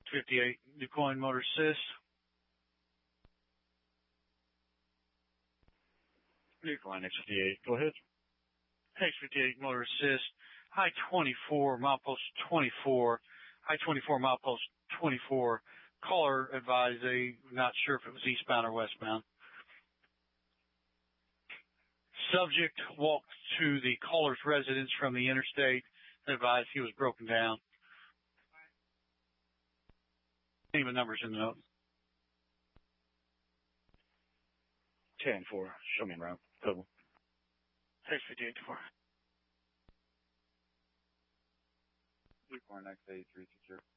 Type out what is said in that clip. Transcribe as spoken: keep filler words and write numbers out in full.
fifty-eight, DuQuoin Motor Assist. DuQuoin X fifty-eight, go ahead. X fifty-eight Motor Assist. I twenty-four, milepost twenty-four. I twenty-four, milepost twenty-four. Caller advised they not sure if it was eastbound or westbound. Subject walked to the caller's residence from the interstate. Advised he was broken down. Name and numbers in the note. ten four, show me around. Code one. X fifty-eight four. DuQuoin X eighty-three, secure.